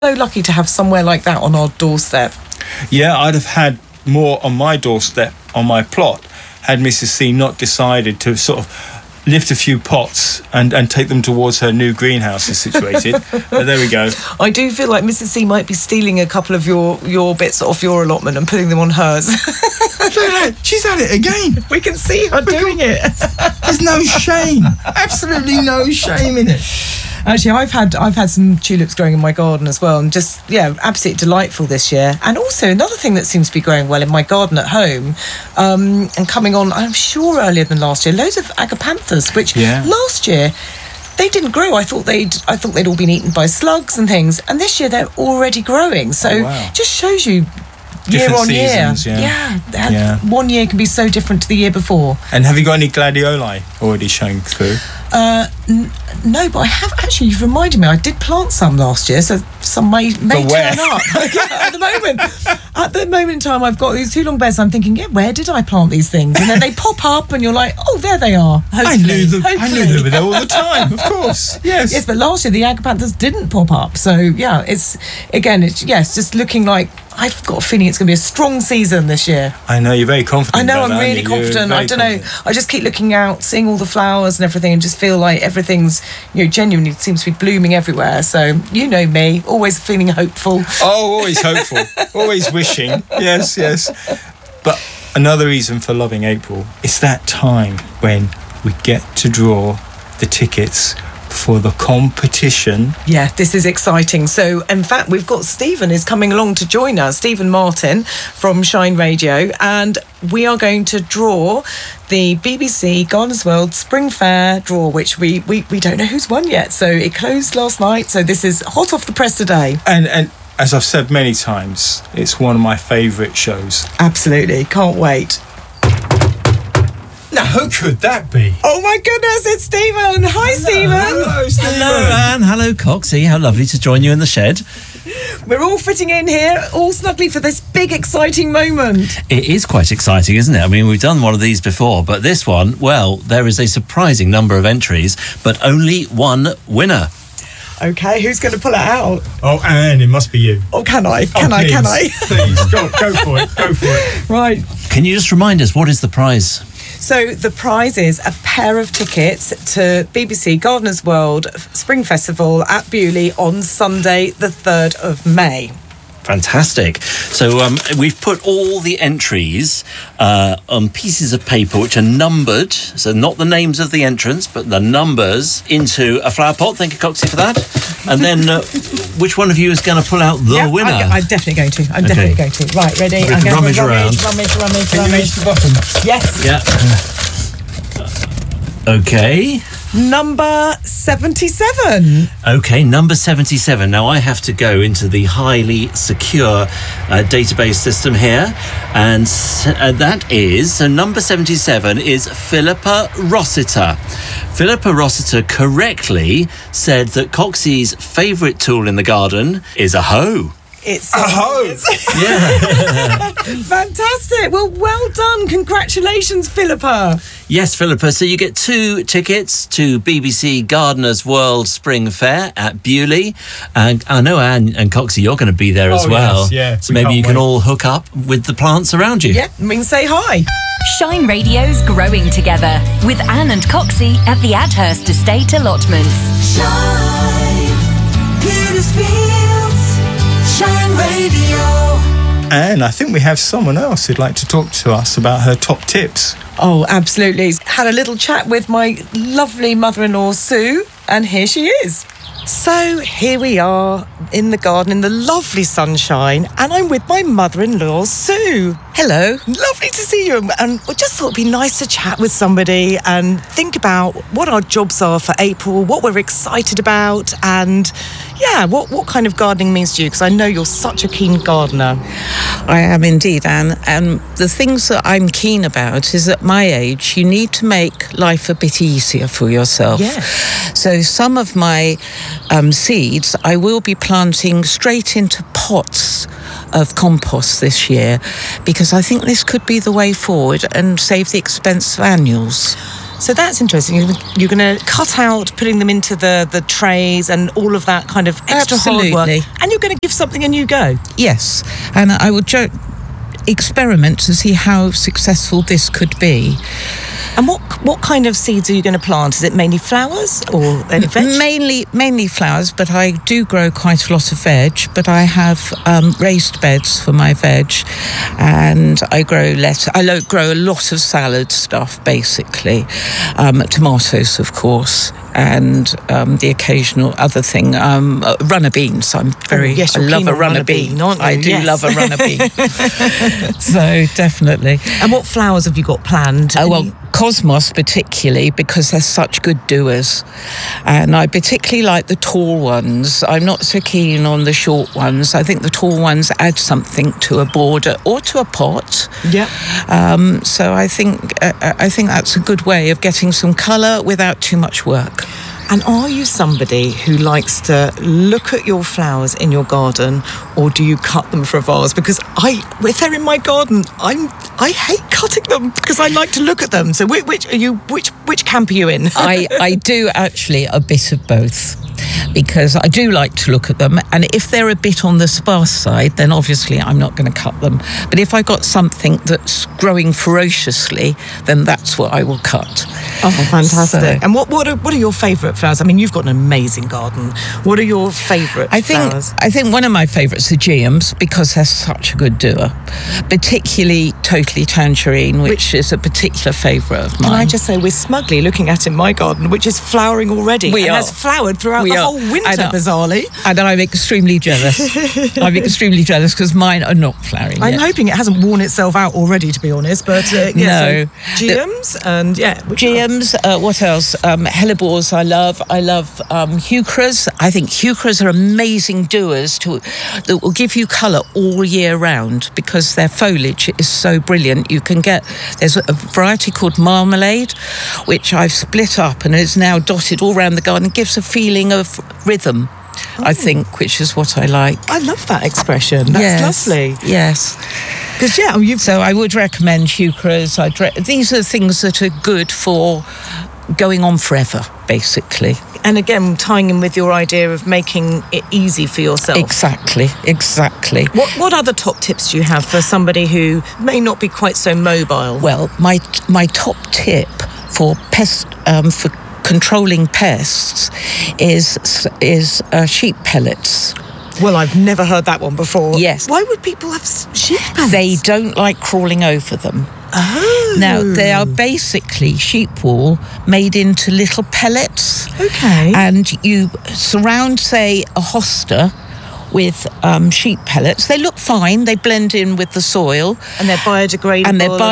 so lucky to have somewhere like that on our doorstep. Yeah, I'd have had more on my doorstep, on my plot, had Mrs. C not decided to sort of lift a few pots and take them towards her new greenhouse is situated. But there we go. I do feel like Mrs. C might be stealing a couple of your bits off your allotment and putting them on hers. She's at it again. We can see her doing it. There's no shame. Absolutely no shame in it. Actually, I've had some tulips growing in my garden as well, and just, absolutely delightful this year. And also another thing that seems to be growing well in my garden at home, and coming on, I'm sure earlier than last year, loads of agapanthus, which last year they didn't grow. I thought they'd all been eaten by slugs and things, and this year they're already growing. So it just shows you different year on seasons, year. 1 year can be so different to the year before. And have you got any gladioli already showing through? No, but I have actually. You've reminded me. I did plant some last year, so some may turn up. At the moment in time, I've got these two long beds. I'm thinking, where did I plant these things? And then they pop up, and you're like, oh, there they are. Hopefully, I knew they were there all the time. Of course, yes. But last year the agapanthus didn't pop up. So it's just looking like. I've got a feeling it's going to be a strong season this year. I know, you're very confident. I know, I'm really confident. I don't know. I just keep looking out, seeing all the flowers and everything, and just feel like everything's, genuinely seems to be blooming everywhere. So, you know me, always feeling hopeful. Oh, always hopeful. Always wishing. Yes. But another reason for loving April is that time when we get to draw the tickets for the competition. Yeah, this is exciting. So, in fact, we've got Stephen is coming along to join us, Stephen Martin from Shine Radio, and we are going to draw the BBC Gardeners World Spring Fair draw, which we don't know who's won yet. So it closed last night, so this is hot off the press today. And as I've said many times, it's one of my favourite shows. Absolutely, can't wait. Now, who could that be? Oh my goodness, it's Stephen. Hi, Stephen. Hello, Stephen. Hello, Anne. Hello, Coxie. How lovely to join you in the shed. We're all fitting in here, all snugly for this big, exciting moment. It is quite exciting, isn't it? I mean, we've done one of these before, but this one, well, there is a surprising number of entries, but only one winner. Okay, who's going to pull it out? Oh, Anne, it must be you. Oh, can I? Can I? Please, go for it. Right. Can you just remind us, what is the prize? So the prize is a pair of tickets to BBC Gardeners World Spring Festival at Bewley on Sunday, the 3rd of May. Fantastic. So we've put all the entries on pieces of paper which are numbered, so not the names of the entrants, but the numbers, into a flower pot. Thank you, Coxie, for that. And then which one of you is going to pull out the winner? I'm definitely going to. Definitely going to. Right, ready? I'm going to rummage around. Rummage. Can you reach the bottom? Yes. Yeah. Okay. Number 77. Okay, number 77. Now I have to go into the highly secure database system here, and that is, so number 77 is Philippa Rossiter. Philippa Rossiter correctly said that Coxie's favourite tool in the garden is a hoe. It's a hoe. Yeah. Fantastic. Well done. Congratulations, Philippa. Yes, Philippa. So you get 2 tickets to BBC Gardeners World Spring Fair at Bewley. And I know, Anne and Coxie, you're going to be there as well. Yes, yeah. So maybe you can all hook up with the plants around you. Yeah, we can say hi. Shine Radio's Growing Together with Anne and Coxie at the Adhurst Estate Allotments. Shine, Petersfield, Shine Radio. And I think we have someone else who'd like to talk to us about her top tips. Oh, absolutely. Had a little chat with my lovely mother-in-law, Sue, and here she is. So here we are in the garden in the lovely sunshine, and I'm with my mother-in-law, Sue. Hello. Lovely to see you. And I just thought it'd be nice to chat with somebody and think about what our jobs are for April, what we're excited about, and what kind of gardening means to you, because I know you're such a keen gardener. I am indeed, Anne. And the things that I'm keen about is at my age, you need to make life a bit easier for yourself. Yeah. So some of my seeds I will be planting straight into pots of compost this year, because I think this could be the way forward and save the expense of annuals. So that's interesting. You're going to cut out putting them into the trays and all of that kind of extra hard work. Absolutely. And you're going to give something a new go. Yes, and I would experiment to see how successful this could be. And what kind of seeds are you going to plant? Is it mainly flowers or any veg? Mainly flowers, but I do grow quite a lot of veg. But I have raised beds for my veg, and I grow grow a lot of salad stuff, basically. Tomatoes, of course, and the occasional other thing. Runner beans. I love a runner bean. Aren't you? I do love a runner bean. So definitely. And what flowers have you got planned? Cosmos particularly, because they're such good doers, and I particularly like the tall ones. I'm not so keen on the short ones. I think the tall ones add something to a border or to a pot. Yeah. So I think that's a good way of getting some colour without too much work. And are you somebody who likes to look at your flowers in your garden, or do you cut them for a vase? Because if they're in my garden, I hate cutting them because I like to look at them. So which camp are you in? I do actually a bit of both, because I do like to look at them, and if they're a bit on the sparse side, then obviously I'm not going to cut them. But if I got something that's growing ferociously, then that's what I will cut. Oh, fantastic! And what are your favourite flowers? I mean, you've got an amazing garden. What are your favourite flowers? I think one of my favourites are geums, because they're such a good doer. Particularly Totally Tangerine, which is a particular favourite of mine. Can I just say, we're smugly looking at in my garden, which is flowering already. We and are. has flowered throughout the whole winter, bizarrely. And I'm extremely jealous. I'm extremely jealous because mine are not flowering I'm yet. hoping it hasn't worn itself out already, to be honest. But No. so geums and Geums, what else? Hellebores I love. I love heucheras. I think heucheras are amazing doers that will give you colour all year round, because their foliage is so brilliant. There's a variety called Marmalade, which I've split up and is now dotted all around the garden. It gives a feeling of rhythm, I think, which is what I like. I love that expression. That's lovely. Yes. Because So I would recommend heucheras. These are things that are good for going on forever, basically. And again, tying in with your idea of making it easy for yourself. Exactly. What other top tips do you have for somebody who may not be quite so mobile? Well, my top tip for for controlling pests is sheep pellets. Well, I've never heard that one before. Yes. Why would people have sheep pellets? They don't like crawling over them. Oh. Now, they are basically sheep wool made into little pellets. Okay. And you surround, say, a hosta with sheep pellets. They look fine. They blend in with the soil. And they're biodegradable.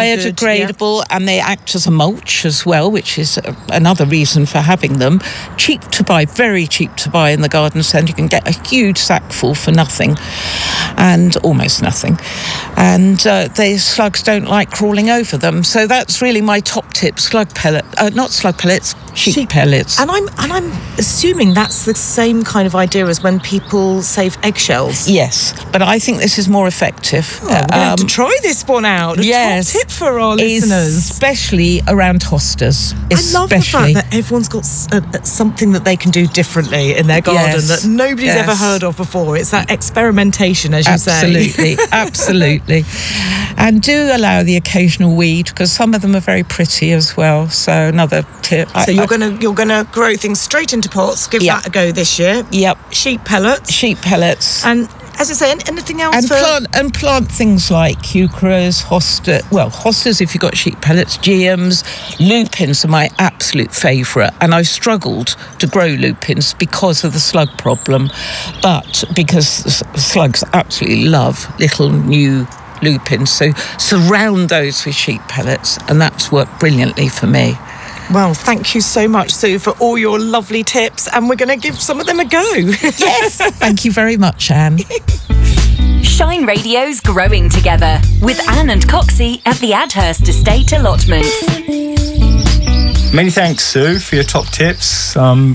And they act as a mulch as well, which is another reason for having them. Cheap to buy, very cheap to buy in the garden centre. You can get a huge sack full for nothing, and almost nothing. And the slugs don't like crawling over them. So that's really my top tip. Not slug pellets, sheep pellets. And I'm assuming that's the same kind of idea as when people save eggshells. Yes, but I think this is more effective. We're going to have to try this one out. Yes. Top tip for our listeners. Especially around hostas. I love the fact that everyone's got something that they can do differently in their garden that nobody's ever heard of before. It's that experimentation, as you say. Absolutely. And do allow the occasional weed, because some of them are very pretty as well. So another tip. So you're gonna grow things straight into pots. Give that a go this year. Yep. Sheep pellets. And as I say, anything else? And plant things like heucheras, hostas if you've got sheep pellets, geums, lupins are my absolute favourite. And I've struggled to grow lupins because of the slug problem, but because slugs absolutely love little new lupins. So surround those with sheep pellets, and that's worked brilliantly for me. Well, thank you so much, Sue, for all your lovely tips, and we're going to give some of them a go. Yes, thank you very much, Anne. Shine Radio's Growing Together with Anne and Coxie at the Adhurst Estate Allotments. Many thanks, Sue, for your top tips.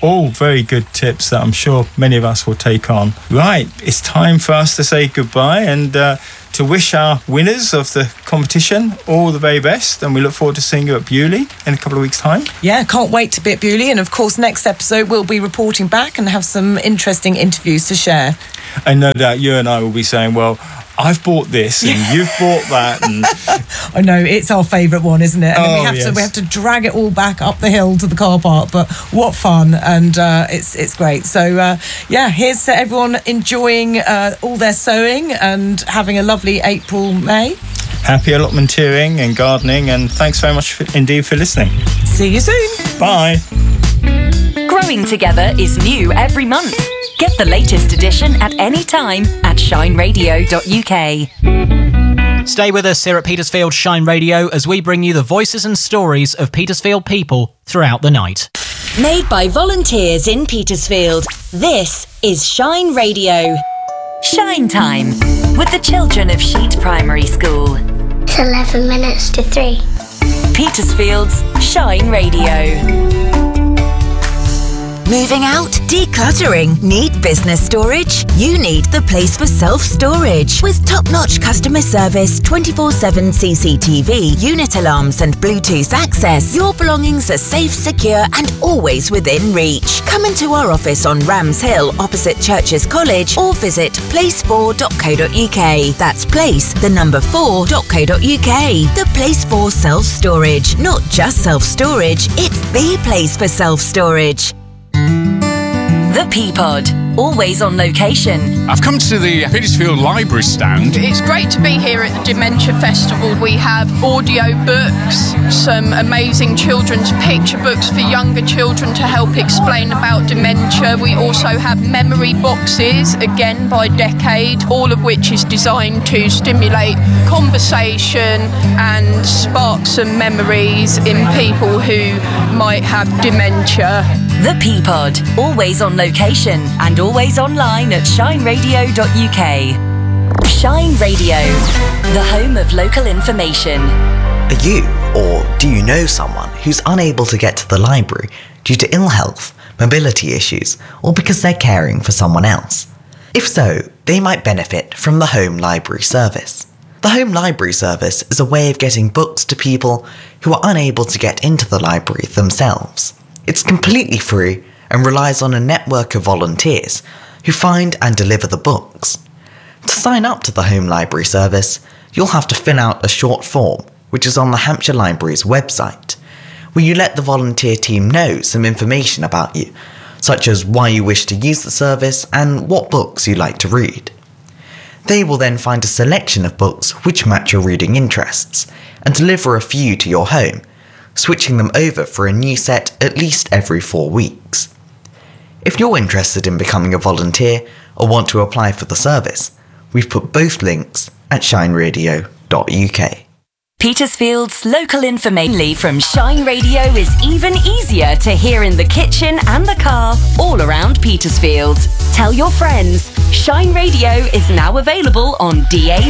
All very good tips that I'm sure many of us will take on. Right, it's time for us to say goodbye and to wish our winners of the competition all the very best, and we look forward to seeing you at Bewley in a couple of weeks' time. Yeah, can't wait to be at Bewley, and of course next episode we'll be reporting back and have some interesting interviews to share. And no doubt you and I will be saying, well, I've bought this and you've bought that, and I know, it's our favourite one, isn't it? And then yes. we have to drag it all back up the hill to the car park, but what fun, and it's great. So here's to everyone enjoying all their sewing and having a lovely April, May. Happy allotmenteering and gardening, and thanks very much indeed for listening. See you soon. Bye. Growing Together is new every month. Get the latest edition at any time at shineradio.uk. Stay with us here at Petersfield Shine Radio as we bring you the voices and stories of Petersfield people throughout the night. Made by volunteers in Petersfield, this is Shine Radio. Shine Time with the children of Sheet Primary School. It's 11 minutes to 3. Petersfield's Shine Radio. Moving out? Decluttering? Need business storage? You need the place for self-storage. With top-notch customer service, 24/7 CCTV, unit alarms and Bluetooth access, your belongings are safe, secure and always within reach. Come into our office on Rams Hill opposite Churches College or visit place4.co.uk. That's place, the number 4.co.uk. The place for self-storage. Not just self-storage, it's the place for self-storage. The Peapod, always on location. I've come to the Petersfield Library stand. It's great to be here at the Dementia Festival. We have audio books, some amazing children's picture books for younger children to help explain about dementia. We also have memory boxes, again by decade, all of which is designed to stimulate conversation and spark some memories in people who might have dementia. The Peapod, always on location and always online at shineradio.uk. Shine Radio, the home of local information. Are you, or do you know someone who's unable to get to the library due to ill health, mobility issues, or because they're caring for someone else? If so, they might benefit from the Home Library Service. The Home Library Service is a way of getting books to people who are unable to get into the library themselves. It's completely free and relies on a network of volunteers who find and deliver the books. To sign up to the Home Library Service, you'll have to fill out a short form, which is on the Hampshire Library's website, where you let the volunteer team know some information about you, such as why you wish to use the service and what books you like to read. They will then find a selection of books which match your reading interests and deliver a few to your home, switching them over for a new set at least every 4 weeks. If you're interested in becoming a volunteer or want to apply for the service, we've put both links at shineradio.uk. Petersfield's local information from Shine Radio is even easier to hear in the kitchen and the car all around Petersfield. Tell your friends, Shine Radio is now available on DAB+.